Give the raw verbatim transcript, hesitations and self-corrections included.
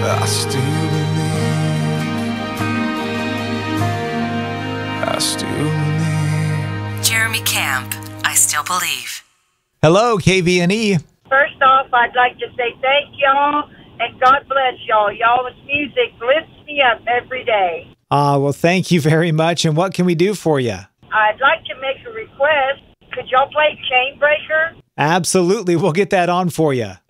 I still believe. I still believe. Jeremy Camp, I Still Believe. Hello, K V N E. First off, I'd like to say thank y'all, and God bless y'all. Y'all's music lifts me up every day. Ah, uh, well, thank you very much. And what can we do for you? I'd like to make a request. Could y'all play Chainbreaker? Absolutely. We'll get that on for you.